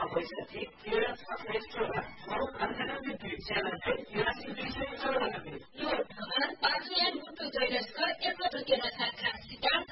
回事？第二，他可以说了，我们刚才那个举起来，原来是必须做那个，因为